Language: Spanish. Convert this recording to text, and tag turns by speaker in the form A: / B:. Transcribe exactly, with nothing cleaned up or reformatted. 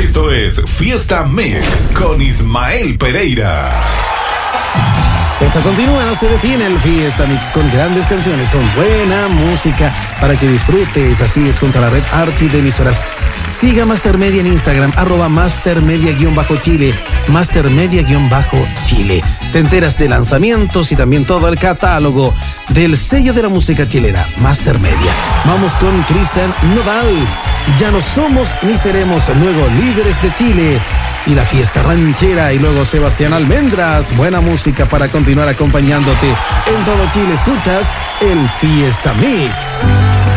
A: Esto es Fiesta Mix con Ismael Pereira.
B: Esto continúa, no se detiene el Fiesta Mix con grandes canciones, con buena música para que disfrutes. Así es, junto a la red Archie de emisoras. Siga Master Media en Instagram, arroba mastermedia-chile, mastermedia-chile. Te enteras de lanzamientos y también todo el catálogo del sello de la música chilena, Master Media. Vamos con Cristian Nodal. Ya no somos ni seremos, luego Líderes de Chile y la Fiesta Ranchera, y luego Sebastián Almendras. Buena música para continuar acompañándote en todo Chile. Escuchas el Fiesta Mix.